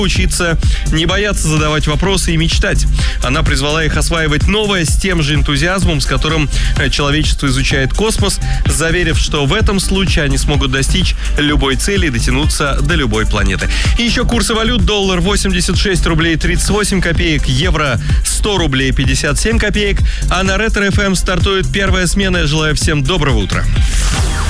учиться не бояться задавать вопросы и мечтать. Она призвала их осваивать новое с тем же энтузиазмом, с которым человечество изучает космос, заверив, что в этом случае они смогут достичь любой цели и дотянуться до любой планеты. И еще курсы валют: доллар 86 рублей 38 копеек, евро 100 рублей 57 копеек. А на Ретро FM стартует первая смена. Я желаю всем доброго утра.